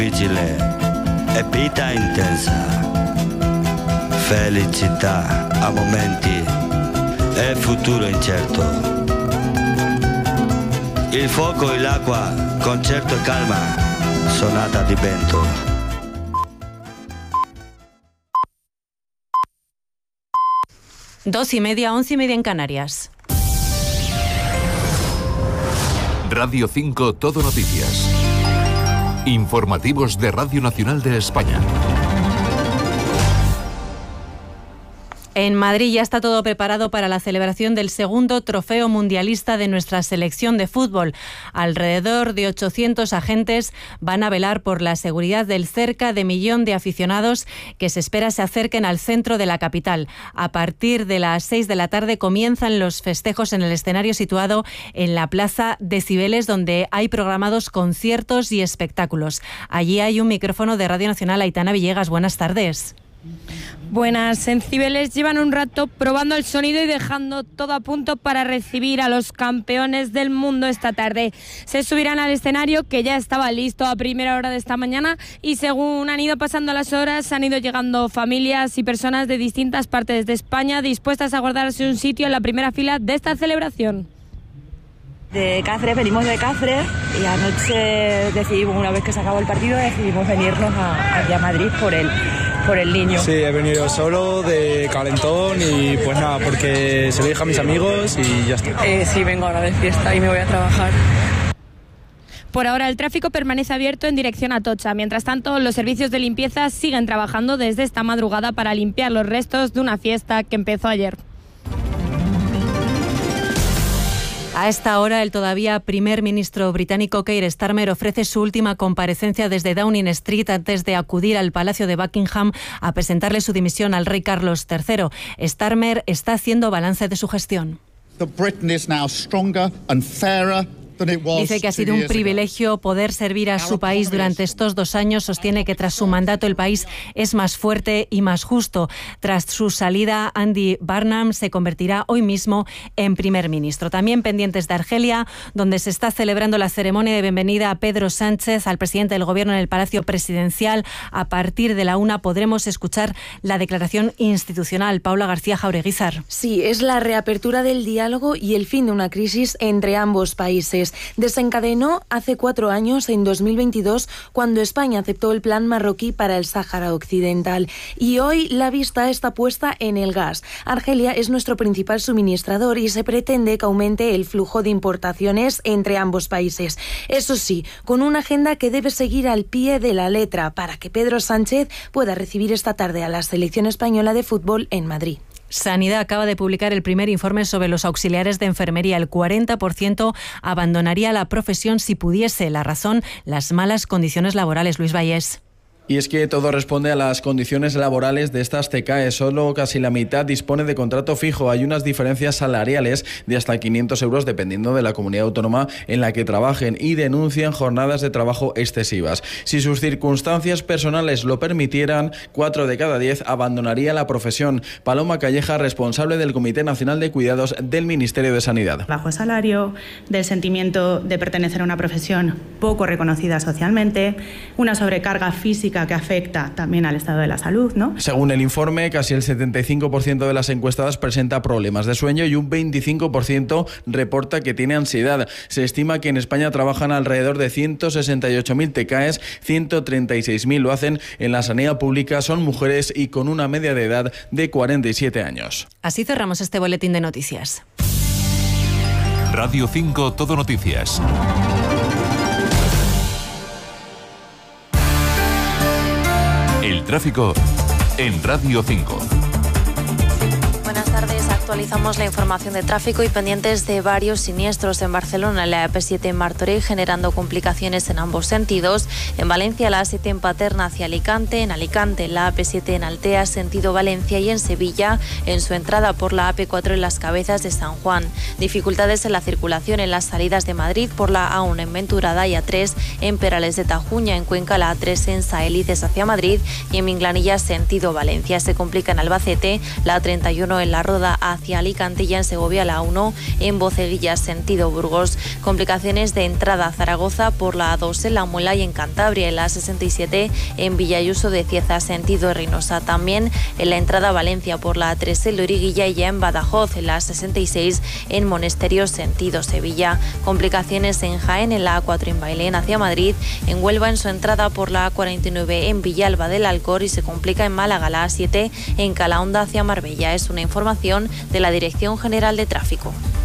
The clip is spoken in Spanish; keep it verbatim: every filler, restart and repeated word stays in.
Vigile e vita intensa, felicità a momenti e futuro incerto. Il fuoco e l'acqua, concerto e calma, sonata di vento. Dos y media, once y media en Canarias. Radio cinco Todo Noticias. Informativos de Radio Nacional de España. En Madrid ya está todo preparado para la celebración del segundo trofeo mundialista de nuestra selección de fútbol. Alrededor de ochocientos agentes van a velar por la seguridad del cerca de millón de aficionados que se espera se acerquen al centro de la capital. A partir de las seis de la tarde comienzan los festejos en el escenario situado en la Plaza de Cibeles, donde hay programados conciertos y espectáculos. Allí hay un micrófono de Radio Nacional. Aitana Villegas, buenas tardes. Buenas, en Cibeles llevan un rato probando el sonido y dejando todo a punto para recibir a los campeones del mundo esta tarde. Se subirán al escenario, que ya estaba listo a primera hora de esta mañana, y según han ido pasando las horas han ido llegando familias y personas de distintas partes de España dispuestas a guardarse un sitio en la primera fila de esta celebración. De Cáceres, venimos de Cáceres y anoche decidimos, una vez que se acabó el partido, decidimos venirnos a, aquí a Madrid por el, por el niño. Sí, he venido solo, de calentón y pues nada, porque se lo dije a mis amigos y ya está. Eh, sí, vengo ahora de fiesta y me voy a trabajar. Por ahora el tráfico permanece abierto en dirección a Atocha. Mientras tanto, los servicios de limpieza siguen trabajando desde esta madrugada para limpiar los restos de una fiesta que empezó ayer. A esta hora, el todavía primer ministro británico Keir Starmer ofrece su última comparecencia desde Downing Street antes de acudir al Palacio de Buckingham a presentarle su dimisión al rey Carlos tercero. Starmer está haciendo balance de su gestión. Dice que ha sido un privilegio poder servir a su país durante estos dos años. Sostiene que tras su mandato el país es más fuerte y más justo. Tras su salida, Andy Burnham se convertirá hoy mismo en primer ministro. También pendientes de Argelia, donde se está celebrando la ceremonia de bienvenida a Pedro Sánchez, al presidente del gobierno, en el Palacio Presidencial. A partir de la una podremos escuchar la declaración institucional. Paula García Jaureguizar. Sí, es la reapertura del diálogo y el fin de una crisis entre ambos países. Desencadenó hace cuatro años, en dos mil veintidós, cuando España aceptó el plan marroquí para el Sáhara Occidental. Y hoy la vista está puesta en el gas. Argelia es nuestro principal suministrador y se pretende que aumente el flujo de importaciones entre ambos países. Eso sí, con una agenda que debe seguir al pie de la letra para que Pedro Sánchez pueda recibir esta tarde a la selección española de fútbol en Madrid. Sanidad acaba de publicar el primer informe sobre los auxiliares de enfermería. El cuarenta por ciento abandonaría la profesión si pudiese. La razón, las malas condiciones laborales. Luis Vallés. Y es que todo responde a las condiciones laborales de estas C K E. Solo casi la mitad dispone de contrato fijo. Hay unas diferencias salariales de hasta quinientos euros dependiendo de la comunidad autónoma en la que trabajen, y denuncian jornadas de trabajo excesivas. Si sus circunstancias personales lo permitieran, cuatro de cada diez abandonaría la profesión. Paloma Calleja, responsable del Comité Nacional de Cuidados del Ministerio de Sanidad. Bajo salario, del sentimiento de pertenecer a una profesión poco reconocida socialmente, una sobrecarga física que afecta también al estado de la salud, ¿no? Según el informe, casi el setenta y cinco por ciento de las encuestadas presenta problemas de sueño y un veinticinco por ciento reporta que tiene ansiedad. Se estima que en España trabajan alrededor de ciento sesenta y ocho mil T K Es, ciento treinta y seis mil lo hacen en la sanidad pública, son mujeres y con una media de edad de cuarenta y siete años. Así cerramos este boletín de noticias. Radio cinco Todo Noticias. El tráfico en Radio cinco. Buenas tardes, actualizamos la información de tráfico y pendientes de varios siniestros en Barcelona, la A P siete en Martorell, generando complicaciones en ambos sentidos. En Valencia, la A siete en Paterna hacia Alicante, en Alicante, la A P siete en Altea, sentido Valencia, y en Sevilla, en su entrada por la A P cuatro en Las Cabezas de San Juan. Dificultades en la circulación en las salidas de Madrid por la A uno en Venturada y A tres en Perales de Tajuña, en Cuenca la A tres en Saelices hacia Madrid y en Minglanilla, sentido Valencia. Se complica en Albacete, la A treinta y uno en La Roda hacia hacia Alicante y en Segovia la A uno en Boceguilla sentido Burgos. Complicaciones de entrada a Zaragoza por la A dos en La Muela y en Cantabria, en la A sesenta y siete en Villayuso de Cieza sentido Reynosa. También en la entrada a Valencia por la A tres en Loriguilla y ya en Badajoz, en la A sesenta y seis en Monesterio sentido Sevilla. Complicaciones en Jaén en la A cuatro en Bailén hacia Madrid, en Huelva en su entrada por la A cuarenta y nueve en Villalba del Alcor y se complica en Málaga la A siete en Calahonda hacia Marbella. Es una información de la Dirección General de Tráfico.